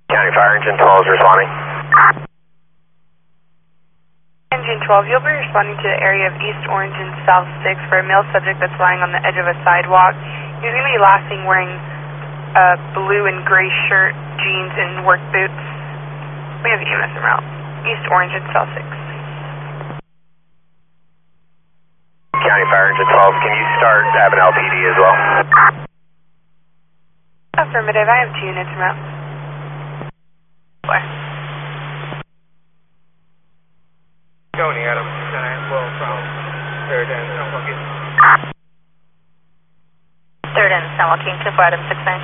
County Fire Engine 12 is responding. Engine 12, you'll be responding to the area of East Orange and South 6 for a male subject that's lying on the edge of a sidewalk. He's going to be last seen wearing a blue and gray shirt, jeans, and work boots. We have EMS en route. East Orange and South 6. County Fire Engine 12, can you start having LPD as well? Affirmative, I have 2 units en route. Tony Adam, 912 from 3rd and San Joaquin. 3rd and San Joaquin, 24 Adam 69.